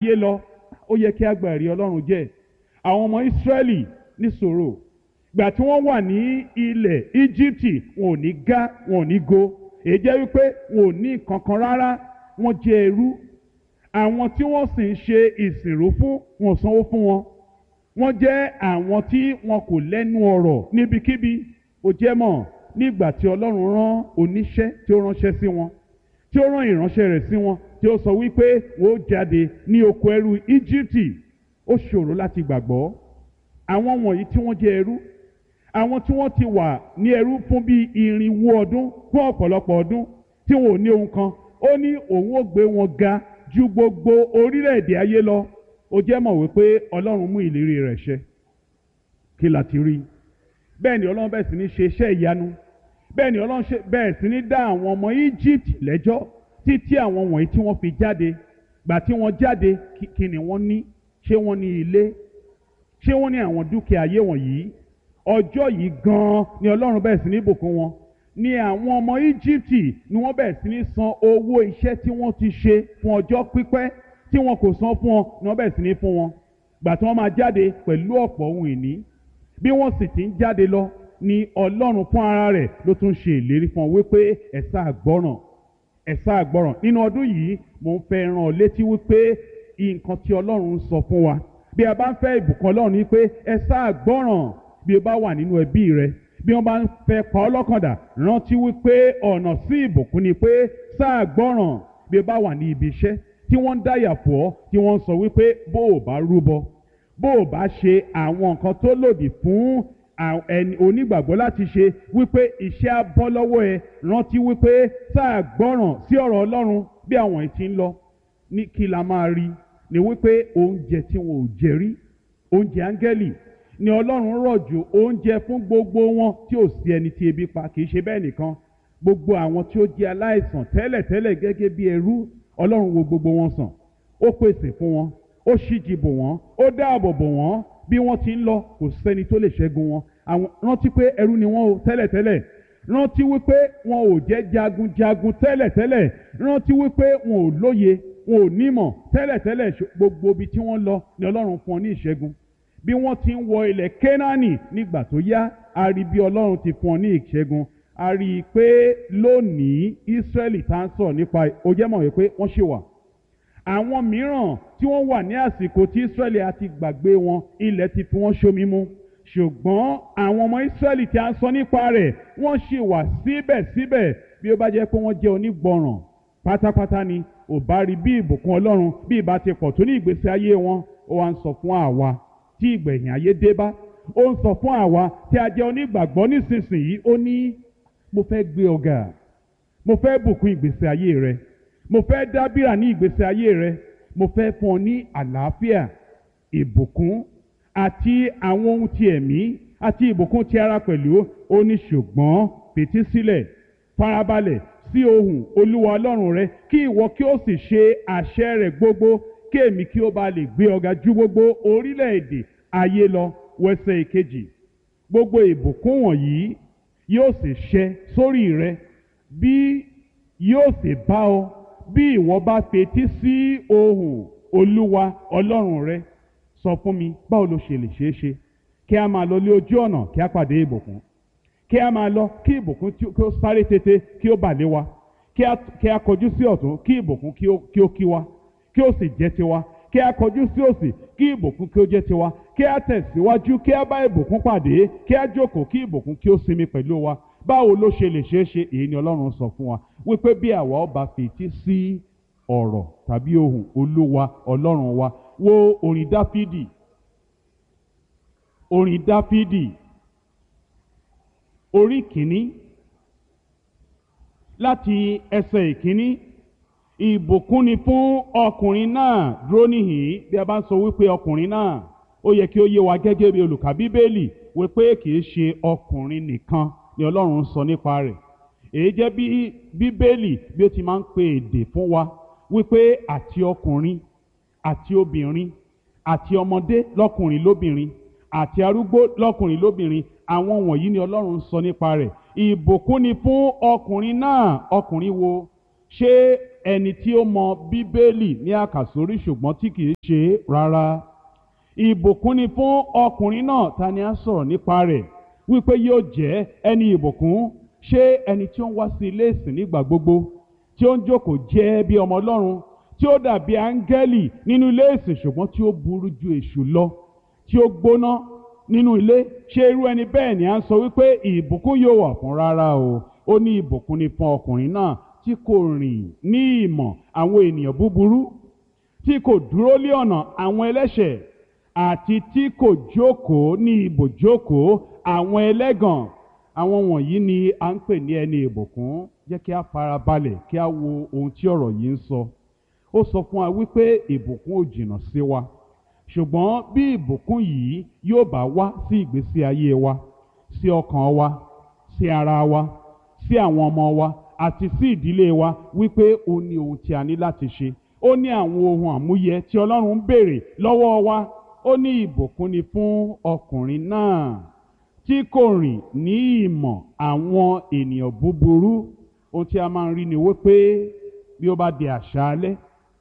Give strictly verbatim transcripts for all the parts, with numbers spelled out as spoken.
ayé lọ, ó yẹ kí a gba ẹ̀rí Ọlọ́run jẹ́. Àwọn ọmọ Ísírẹ́lì ní sùúrù. Gbà tí wọ́n wà ní ilẹ̀ Íjíbítì, wọn ò ní gá, wọn ò ní go. Èyí jẹ́ wípé wọn ò ní nǹkan kan rárá, wọ́n jẹ́ ẹrú. Àwọn tí wọ́n sì ń ṣe ìsìnrú fún, wọn ò sanwó fún wọn. Wọ́n jẹ́ àwọn tí wọn kò lẹ́nu ọ̀rọ̀ níbikíbi. Ó jẹ́ mọ̀ nígbà tí Ọlọ́run rán oníṣẹ́ tí ó ránṣẹ́ sí wọn, tí ó rán ìránṣẹ́ rẹ̀ sí wọn, tí ó sọ wípé wọ́n ó jáde ní oko ẹrú Íjíbítì, ó ṣòro láti gbàgbọ́. Àwọn wọ̀nyí tí wọ́n jẹ́ ẹrú, àwọn tí wọ́n ti wà ní ẹrú fún bí irinwó ọdún, fún ọ̀pọ̀lọpọ̀ ọdún, tí wọn ò ní ohun kan, ó ní òun ó gbé wọn ga ju gbogbo orílẹ̀-èdè ayé lọ. Ó jẹ́ mọ̀ wípé Ọlọ́run mú ìlérí rẹ̀ ṣẹ. Kí la ti rí? Bẹ́ẹ̀ ni Ọlọ́run bẹ̀rẹ̀ sí ní ṣe iṣẹ́ ìyanu. Bẹ́ẹ̀ ni Ọlọ́run bẹ̀rẹ̀ sí ní dá àwọn ọmọ Egypt lẹ́jọ́ títí àwọn wọ̀nyí tí wọ́n fi jáde. Gbà tí wọ́n jáde, kí ni wọ́n ní? Ṣé wọ́n ní ilé? Ṣé wọ́n ní àwọn dúkìá ayé wọ̀nyí? Ọjọ́ yìí gan-an ni Ọlọ́run bẹ̀rẹ̀ sí ní bùkún wọn. Ni àwọn ọmọ Íjíbítì ni wọ́n bẹ̀rẹ̀ sí ní san owó iṣẹ́ tí wọ́n ti ṣe fún ọjọ́ pípẹ́ tí wọn kò san fún wọn ni wọ́n bẹ̀rẹ̀ sí ní fún wọn. Gbà tí wọ́n máa jáde pẹ̀lú ọ̀pọ̀ ohun ìní. Bí wọ́n sì ti ń jáde lọ ni Ọlọ́run fún ara rẹ̀ ló tún ṣe ìlérí fún wọn wípé ẹ sáà gbọ́ràn, ẹ sáà gbọ́ràn. Nínú ọdún yìí mo ń fẹ́ rán ọ létí wípé nǹkan tí Ọlọ́run ń sọ fún wa bí a bá ń fẹ́ ìbùkún Ọlọ́run ni pé ẹ sáà gbọ́ràn. Bí o bá wà nínú ẹbí rẹ, bí wọ́n bá ń fẹ́ pa ọ́ lọ́kàndà, rántí wípé ọ̀nà sí ìbùkún ni pé sáà gbọ́ràn. Bí o bá wà ní ibi iṣẹ́ tí wọ́n ń dáyà fún ọ, tí wọ́n ń sọ wípé bó o bá rúbọ, bó o bá ṣe àwọn nǹkan tó lòdì fún ẹni onígbàgbọ́ láti ṣe, wípé iṣẹ́ á bọ́ lọ́wọ́ ẹ, rántí wípé sáà gbọ́ràn sí ọ̀rọ̀ Ọlọ́run. Bí àwọn yìí ti ń lọ, ní kí la máa rí ni wípé oúnjẹ tí wọn ò jẹ rí, oúnjẹ áńgẹ́lì ni Ọlọ́run rọ̀jò oúnjẹ fún gbogbo wọn, tí ò sí ẹni tí ebi pa. Kì í ṣe bẹ́ẹ̀ nìkan, gbogbo àwọn tí ó jẹ́ aláìsàn tẹ́lẹ̀tẹ́lẹ̀ gẹ́gẹ́ bí ẹrú, Ọlọ́run wo gbogbo wọn sàn, ó pèsè fún wọn, ó ṣíji bò wọ́n, ó dáàbò bò wọ́n. Bí wọ́n ti ń lọ, kò sẹ́ni tó lè ṣẹ́gun wọn. Àwọn rántí pé ẹrú ni wọ́n o tẹ́lẹ̀tẹ́lẹ̀, rántí wípé wọn ò jẹ́ jagunjagun tẹ́lẹ̀tẹ́lẹ̀, rántí wípé wọn ò lóye, wọn ò nímọ̀ tẹ́lẹ̀tẹ́lẹ̀. Gbogbo ibi tí wọ́n lọ ni Ọlọ́run fún wọn ní ìṣẹ́gun. Bí wọ́n ti ń wọ ilẹ̀ Kénáánì, nígbà tó yá, a rí bí Ọlọ́run ti fún wọn ní ìṣẹ́gun. A rí i pé lónìí Ísírẹ́lì tá ń sọ̀rọ̀ nípa, ó jẹ́ mọ̀ wípé wọ́n ṣì wà. Àwọn mìíràn tí wọ́n wà ní àsìkò tí Ísírẹ́lì a ti gbàgbé wọn, ilẹ̀ ti fi wọ́n ṣomi mu. Ṣùgbọ́n àwọn ọmọ Ísírẹ́lì tí a ń sọ nípa rẹ̀, wọ́n ṣì wà síbẹ̀síbẹ̀. Bí ó bá jẹ́ pé wọ́n jẹ́ onígbọràn pátápátá ni, ò bá rí bí ìbùkún Ọlọ́run bí ìbá ti pọ̀ tó ní ìgbésí ayé wọn. Ó wá ń sọ fún àwa tí ìgbẹ̀yìn ayé dé bá, ó ń sọ fún àwa tí a jẹ́ onígbàgbọ́ nísinsìnyí, ó ní mo fẹ́ gbé ọ ga, mo fẹ́ bùkún ìgbésí ayé rẹ, mo fẹ́ dábìrà ní ìgbésí ayé rẹ, mo fẹ́ fún ọ ní àlàáfíà, ìbùkún àti àwọn ohun ti ẹ̀mí àti ìbùkún ti ara pẹ̀lú. Ó ní ṣùgbọ́n fetí sílẹ̀, farabalẹ̀ sí ohùn Olúwa Ọlọ́run rẹ, kí ìwọ kí ó sì ṣe àṣẹ rẹ̀ gbogbo, kí èmi kí ó bá lè gbé ọ ga ju gbogbo orílẹ̀-èdè ayé lọ. Wẹsẹ̀ ìkejì, gbogbo ìbùkún wọ̀nyí yóò sì ṣẹ sórí rẹ, bí yóò sì bá ọ bí ìwọ bá fetí sí ohùn Olúwa Ọlọ́run rẹ. Sọ fún mi, báwo ló ṣe lè ṣeé ṣe kí a máa lọ lé ojú ọ̀nà kí a pàdé ìbùkún, kí a máa lọ kí ìbùkún kí ó sáré tètè kí ó bà lé wa, kí a kọjú sí ọ̀tún kí ìbùkún kí ó kí wa, kí ó sì jẹ́ tiwa, kí a kọjú sí òsì kí ìbùkún kí ó jẹ́ tiwa, kí a tẹ̀síwájú kí a bá ìbùkún pàdé, kí a jókòó kí ìbùkún kí ó sinmi pẹ̀lú wa. Báwo ló ṣe lè ṣeé ṣe? Èyí ni Ọlọ́run sọ fún wa wípé bí àwa ó bá fetí sí ọ̀rọ̀ tàbí ohùn Olúwa Ọlọ́run wa. Wo orin Dáfídì, orin Dáfídì orí kìíní láti ẹsẹ̀ ìkíní. Ìbùkún ni fún ọkùnrin náà. Dúró níhìn-ín. Bí a bá ń sọ wípé ọkùnrin náà, ó yẹ kí ó yé wa gẹ́gẹ́ bí olùkà Bíbélì wípé kì í ṣe ọkùnrin nìkan ni Ọlọ́run ń sọ nípa rẹ̀. Èyí jẹ́ bí Bíbélì bí ó ti máa ń pe èdè fún wa wípé àti ọkùnrin àti obìnrin àti ọmọdé lọ́kùnrin lóbìnrin àti arúgbó lọ́kùnrin lóbìnrin, àwọn wọ̀nyí ni Ọlọ́run ń sọ nípa rẹ̀. Ìbùkún ni fún ọkùnrin náà. Ọkùnrin wo? ṣé ẹni tí ó mọ bíbélì ní àkàsórí ṣùgbọ́n tí kìí ṣe é? Rárá. Ìbùkún ni fún ọkùnrin náà ta ni a sọ̀rọ̀ nípa rẹ̀ wípé yóò jẹ́ ẹni ìbùkún. Ṣé ẹni tí ó ń wá sí ilé ìsìn nígbà gbogbo, tí ó ń jókòó jẹ́ bí ọmọ Ọlọ́run, tí ó dàbí áńgẹ́lì nínú ilé ìsìn ṣùgbọ́n tí ó burú ju èṣù lọ, tí ó gbóná nínú ilé, ṣé irú ẹni bẹ́ẹ̀ ni à ń sọ wípé ìbùkún yóò wà fún? Rárá o. Ó ní ìbùkún ni fún ọkùnrin náà tí kò rìn ní ìmọ̀ àwọn ènìyàn búburú, tí kò dúró lé ọ̀nà àwọn ẹlẹ́ṣẹ̀, àti tí kò jókòó ní ibùjókòó àwọn ẹlẹ́gàn. Àwọn wọ̀nyí ni à ń pè ní ẹni ìbùkún. Jẹ́ kí a fara balẹ̀ kí a wo ohun tí ọ̀rọ̀ yìí ń sọ. Ó sọ fún wa wípé ìbùkún ò jìnnà sí wa, ṣùgbọ́n bí ìbùkún yìí yóò bá wá sí ìgbésí ayé wa, sí ọkàn wa, sí ara wa, sí àwọn ọmọ wa àti sí ìdílé wa, wípé ó ní ohun tí a ní láti ṣe. Ó ní àwọn ohun àmúyẹ tí Ọlọ́run ń béèrè lọ́wọ́ wa. Ó ní ìbùkún ni fún ọkùnrin náà tí kò rìn ní ìmọ̀ àwọn ènìyàn búburú. Ohun tí a máa ń rí ni wípé bí ó bá di àṣálẹ́,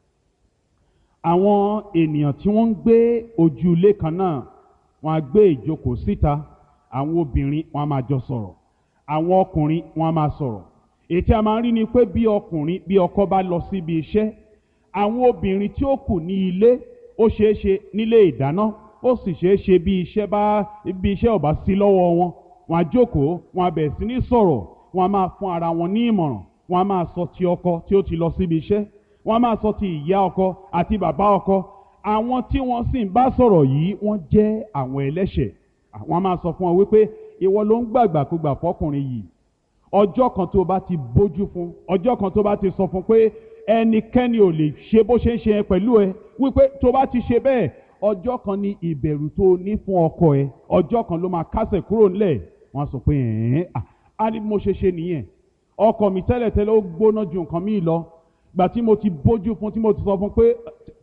àwọn ènìyàn tí wọ́n ń gbé ojú ilé kan náà, wọ́n á gbé ìjókòó síta. Àwọn obìnrin wọ́n á máa jọ sọ̀rọ̀, àwọn ọkùnrin wọ́n á máa sọ̀rọ̀. Èyí tí a máa ń rí ni pé bí ọkùnrin bí ọkọ bá lọ síbi iṣẹ́, àwọn obìnrin tí ó kù ní ilé, ó ṣeé ṣe nílé ìdáná, ó sì ṣeé ṣe bí iṣẹ́ bá bí iṣẹ́ ò bá sí lọ́wọ́ wọn, wọ́n á jókòó, wọ́n á bẹ̀rẹ̀ sí ní sọ̀rọ̀, wọ́n á máa fún ara wọn ní ìmọ̀ràn. Wọ́n á máa sọ ti ọkọ tí ó ti lọ síbi iṣẹ́, wọ́n á máa sọ ti ìyá ọkọ àti bàbá ọkọ. Àwọn tí wọ́n sì ń bá sọ̀rọ̀ yìí wọ́n jẹ́ àwọn ẹlẹ́ṣẹ̀. Wọ́n á máa sọ fún wọn wípé ìwọ ló ń gbàgbàkúgbà fọkùnrin yìí. Ọjọ́ kan tó bá ti bójú fún, ọjọ́ kan tó bá ti sọ fún pé ẹnikẹ́ni ò lè ṣe bó ṣe ń ṣe pẹ̀lú ẹ, wípé tó bá ti ṣe bẹ́ẹ̀, ọjọ́ kan ni ìbẹ̀rù tó ní fún ọkọ ẹ, ọjọ́ kan ló máa kásẹ̀ kúrò ńlẹ̀. Wọ́n á sọ pé ẹ̀ẹ́n á ní mo ṣe ṣe nìyẹn. Ọkọ mi tẹ́lẹ̀tẹ́lẹ̀ ó gbóná ju nǹkan míì lọ. Gbà tí mo ti bójú fún, tí mo ti sọ fún pé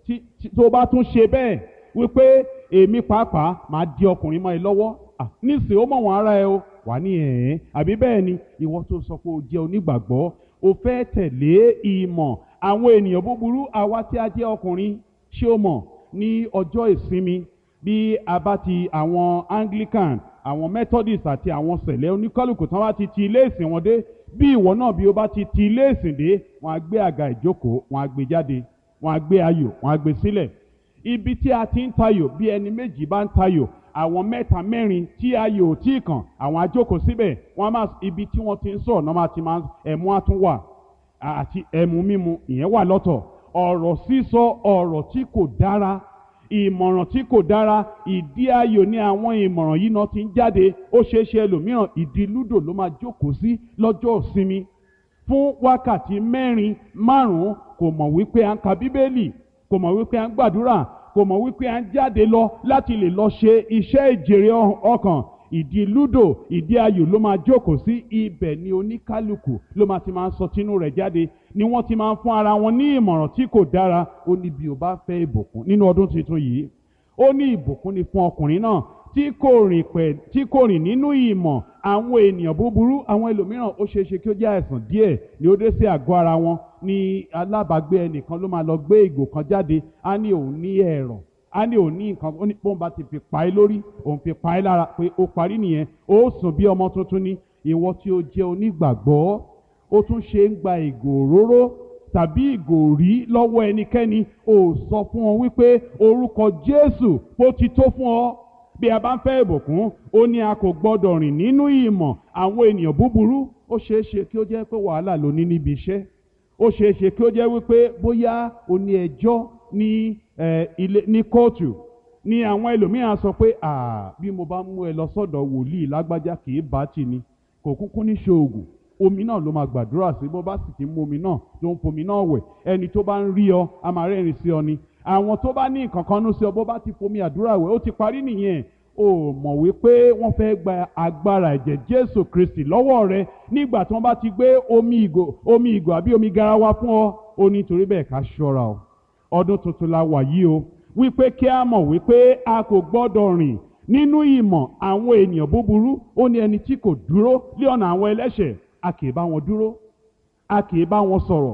tó bá tún ṣe bẹ́ẹ̀, wípé èmi pàápàá máa di ọkùnrin mọ́ ẹ lọ́wọ́. Nísìnyí ó mọ̀ wọ́n ara ẹ o. Wà ní ẹ̀ẹ́n àbí bẹ́ẹ̀ ni ìwọ tó sọ pé o jẹ́ onígbàgbọ́, o fẹ́ tẹ̀lé ìmọ̀ àwọn ènìyàn búburú. Àwa tí a jẹ́ ọkùnrin, ṣé o mọ̀ ní ọjọ́ ìsinmi bí a bá ti àwọn Anglican, àwọn Methodist àti àwọn sẹ̀lẹ̀ oníkálùkù tán bá ti ti ilé ìsìn wọn dé, bí ìwọ náà bí o bá ti ti ilé ìsìn dé, wọ́n á gbé àga ìjókòó, wọ́n á gbé jáde, wọ́n á gbé ayò, wọ́n á gbé sílẹ̀. Ibi tí a ti ń tayò, bí ẹni méjì bá ń tayò, àwọn mẹ́ta mẹ́rin tí ayò ò tí kàn, àwọn á jókòó síbẹ̀. Wọ́n á máa ibi tí wọ́n ti ń sọ̀rọ̀ náà máa ti máa ẹ̀mú á tún wà àti ẹ̀mú mímu ìyẹn wà lọ́tọ̀. Ọ̀rọ̀ sísọ ọ̀rọ̀ tí kò dára, ìmọ̀ràn tí kò dára, ìdí ayò ní àwọn ìmọ̀ràn yìí náà ti ń jáde. Ó ṣeé ṣe ẹlòmíràn ìdí lúdò ló máa jókòó sí lọ́jọ́ ìsinmi fún wákàtí mẹ́rin márùn-ún. Kò mọ̀ wípé à ń ka bíbélì, kò mọ̀ wípé à ń gbàdúrà, kò mọ̀ wípé à ń jáde lọ láti lè lọ ṣe iṣẹ́ ìjèrè ọkàn. Ìdí lúdò, ìdí ayò ló máa jókòó sí. Ibẹ̀ ni oníkálukú ló máa ti máa ń sọ tinú rẹ̀ jáde, ni wọ́n ti máa ń fún ara wọn ní ìmọ̀ràn tí kò dára. Ó ní bí o bá fẹ́ ìbùkún nínú ọdún tuntun yìí, ó ní ìbùkún ni fún ọkùnrin náà tí kò rìn pẹ̀ tí kò rìn nínú ìmọ̀ àwọn ènìyàn búburú. Àwọn ẹlòmíràn ó ṣeé ṣe kí ó jẹ́ àìsàn díẹ̀ ni ó dé sí àgọ́ ara wọn, ní alábàágbé ẹnìkan ló máa lọ gbé ìgò kan jáde, á ní òun ní ẹ̀rọ̀, á ní òun ní nǹkan, ó ní bóun bá ti fi pa é lórí, òun fi pa é lára, pé ó parí nìyẹn, ó sùn bí ọmọ tuntun ni. Ìwọ tí ó jẹ́ onígbàgbọ́, ó tún ṣe ń gba ìgò òróró tàbí ìgò rí lọ́wọ́ ẹnikẹ́ni, ó sọ fún wọn wípé orúkọ Jésù ó ti tó fún ọ. Bí a bá ń fẹ́ ìbùkún, ó ní a kò gbọdọ̀ rìn nínú ìmọ̀ àwọn ènìyàn búburú. Ó ṣeé ṣe kí ó jẹ́ pé wàhálà ló ní níbi iṣẹ́. Ó ṣeé ṣe kí ó jẹ́ wípé bóyá o ní ẹjọ́ ní ilé ní kóòtù, ní àwọn ẹlòmíràn sọ pé à bí mo bá mú ẹ lọ sọ́dọ̀ wòlíì lágbájá kì í bá tì ní, kò kúkú ní ṣoògùn, omi náà ló máa gbàdúrà sí, bó bá sì ti mú omi náà ló ń fomi náà wẹ̀. Ẹni tó bá ń rí ọ a máa rẹ́rìn sí ọ ni. Àwọn tó bá ní nǹkan kan nú sí ọ, bó bá ti fomi àdúrà wẹ̀ ó ti parí nìyẹn. O mọ̀ wípé wọ́n fẹ́ gba agbára ẹ̀jẹ̀ Jésù Kristi lọ́wọ́ rẹ nígbà tí wọ́n bá ti gbé omi ìgò omi ìgò àbí omi garawa fún ọ. Ó ní torí bẹ́ẹ̀ ká ṣọ́ra o. Ọdún tuntun la wà yìí o, wípé kí a mọ̀ wípé a kò gbọ́dọ̀ rìn nínú ìmọ̀ àwọn ènìyàn búburú. Ó ní ẹni tí kò dúró lé ọ̀nà àwọn ẹlẹ́ṣẹ̀, a kì í bá wọn dúró, a kì í bá wọn sọ̀rọ̀,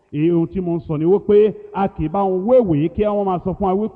èyí ohun tí mo ń sọ ni wípé a kì í bá wọn wéwèé kí wọ́n máa sọ fún wa wípé